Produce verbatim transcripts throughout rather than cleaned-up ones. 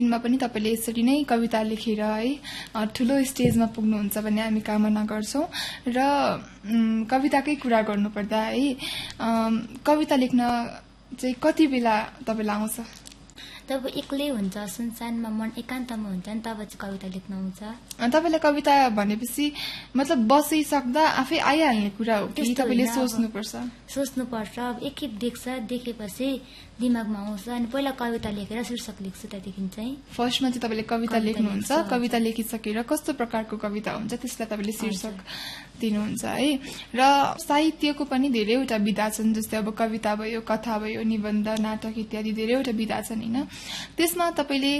मा पनि तपाईले यसरी नै कविता लेखेर है ठूलो स्टेजमा पुग्नुहुन्छ भन्ने हामी कामना गर्छौं र कविताकै कुरा गर्नुपर्दा है कविता लेख्न चाहिँ कति बेला तपाईलाई आउँछ? तब एक्लै हुन्छ, सुनसानमा मन एकान्तमा हुन्छ नि तब चाहिँ कविता लेख्न आउँछ। तपाईलाई कविता भनेपछि मतलब बसिसक्दा आफै आइहाल्ने कुरा हो कि तपाईले सोच्नुपर्छ? सोच्नुपर्छ। अब एकखेप देख्छ, देखेपछि दिमागमा आउँछ अनि पहिला कविता लेखेर शीर्षक लेख्छु। त्यहाँदेखि चाहिँ फर्स्टमा चाहिँ तपाईले कविता लेख्नुहुन्छ, कविता लेखिसकेर कस्तो प्रकारको कविता हुन्छ त्यसलाई तपाईले शीर्षक दिनुहुन्छ है। र साहित्यको पनि धेरैवटा विधा छन्, जस्तै अब कविता भयो, कथा भयो, निबन्ध, नाटक इत्यादि धेरैवटा विधा छन् हैन। त्यसमा तपाईले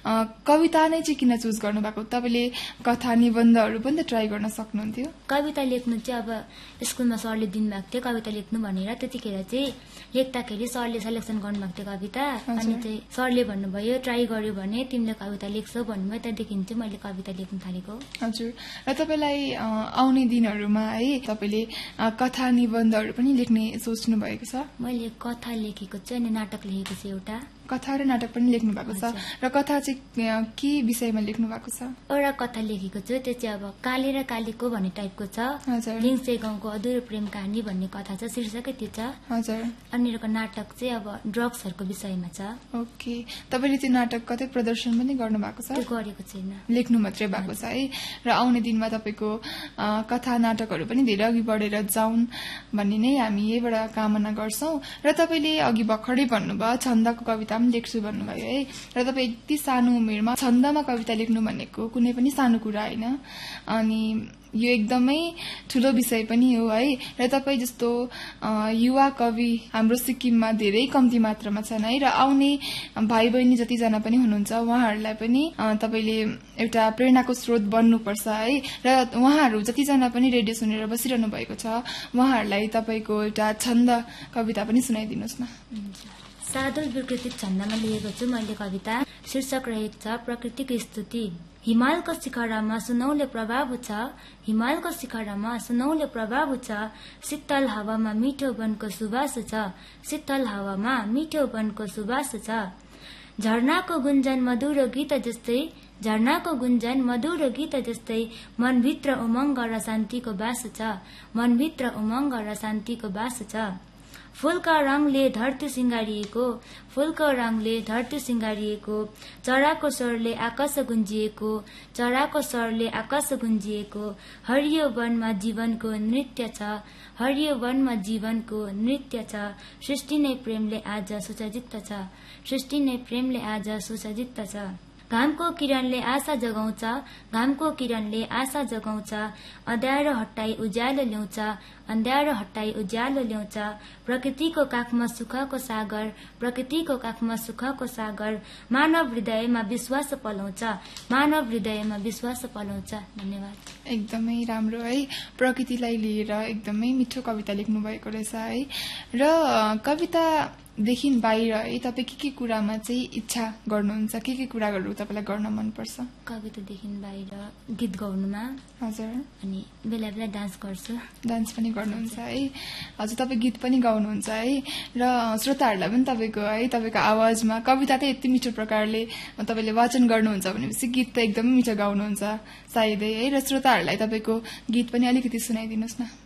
कविता नै चाहिँ किन चुज गर्नुभएको? तपाईले कथा निबन्धहरु पनि त ट्राई गर्न सक्नुहुन्थ्यो। कविता लेख्नु चाहिँ अब स्कुलमा सरले दिनुभएको थियो कविता लेख्नु भनेर, त्यतिखेर चाहिँ लेख्दाखेरि सरले सेलेक्सन गर्नुभएको थियो कविता। अनि चाहिँ सरले भन्नुभयो ट्राई गर्यो भने तिमीले कविता लेख्छौ भन्नुभयो। त्यहाँदेखि चाहिँ मैले कविता लेख्न थालेको। हजुर। र तपाईलाई आउने दिनहरुमा है तपाईले कथा निबन्धहरु पनि लेख्ने सोच्नु भएको छ? मैले कथा लेखेको छु अनि नाटक लेखेको छु एउटा। कथा र नाटक पनि लेख्नु भएको छ। र कथा चाहिँ के विषयमा लेख्नु भएको छ? एउटा कथा लेखेको छु, त्यो चाहिँ अब काले र कालीको भन्ने टाइपको छ। लिङसे गाउँको अधुरो प्रेम कहानी भन्ने कथा छ, शीर्षकै त्यो छ। हजुर। अनि अर्को नाटक चाहिँ अब ड्रग्सहरुको विषयमा छ। ओके। तपाईले चाहिँ नाटक कतै प्रदर्शन पनि गर्नु भएको छ? त्यो गरेको छैन, लेख्नु मात्रै भएको छ है। र आउने दिनमा तपाईको कथा नाटकहरु पनि धेरै अघि बढेर जाउन् भन्ने नै हामी यहीबाट कामना गर्छौं। र तपाईले अघि भर्खरै भन्नुभयो छन्दको कविता पनि लेख्छु भन्नुभयो है। र तपाई यति सानो उमेरमा छन्दमा कविता लेख्नु भनेको कुनै पनि सानो कुरा हैन। अनि यो एकदमै ठूलो विषय पनि हो है। र तपाई जस्तो युवा कवि हाम्रो सिक्किममा धेरै कम्ती मात्रामा छन् है। र आउने भाइ बहिनी जति जना पनि हुनुहुन्छ उहाँहरुलाई पनि तपाईले एउटा प्रेरणाको स्रोत बन्नुपर्छ है। र उहाँहरु जति जना पनि रेडियो सुनेर बसिरहनु भएको छ उहाँहरुलाई तपाईको एउटा छन्द कविता पनि सुनाइदिनुस् न। सादुल विकृति छन्दमा लेखेको छु मैले कविता। शीर्षक रहेको छ प्रकृतिको स्तुति। हिमालको शिखरमा सुनौले प्रभाव छ, हिमालको शिखरमा सुनौले प्रभाव छ, शीतल हावामा मिठो वनको सुवास छ, शीतल हावामा मिठो वनको सुवास छ। झरनाको गुन्जन मधुर गीत जस्तै, झरनाको गुन्जन मधुर गीत जस्तै, मनभित्र उमङ्ग र शान्तिको बास छ, मनभित्र उमङ्ग र शान्तिको बास छ। फूलका रङले धरती सिंगारिएको, फूलको रङले धरती सिंगारिएको, चराको स्वरले आकाश गुन्जिएको, चराको स्वरले आकाश गुन्जिएको, हरियो वनमा जीवनको नृत्य छ, हरियो वनमा जीवनको नृत्य छ। सृष्टि नै प्रेमले आज सुसज्जित छ, सृष्टि नै प्रेमले आज सुसज्जित छ। घामको किरणले आशा जगाउँछ, घामको किरणले आशा जगाउँछ, अँध्यारो हटाई उज्यालो ल्याउँछ, अँध्यारो हटाई उज्यालो ल्याउँछ। प्रकृतिको काखमा सुखको सागर, प्रकृतिको काखमा सुखको सागर, मानव हृदयमा विश्वास पलाउँछ, मानव हृदयमा विश्वास पलाउँछ। धन्यवाद। एकदमै राम्रो है। प्रकृतिलाई लिएर एकदमै मिठो कविता लेख्नु भएको रहेछ है। र कविता देखि बाहिर है तपाई के के कुरामा चाहिँ इच्छा गर्नुहुन्छ? के के कुराहरु तपाईलाई गर्न मन पर्छ? कविता देखि बाहिर गीत गाउनुमा। हजुर। अनि बेला बेला डान्स गर्छु। डान्स पनि गर्नुहुन्छ है। हजुर तपाई गीत पनि गाउनुहुन्छ है। र श्रोताहरुलाई पनि तपाईको है तपाईको आवाजमा कविता त यति मिठो प्रकारले तपाईले वाचन गर्नुहुन्छ भनेपछि गीत त एकदमै मिठो गाउनुहुन्छ सायदै है। र श्रोताहरुलाई तपाईको गीत पनि अलिकति सुनाइदिनुस् न।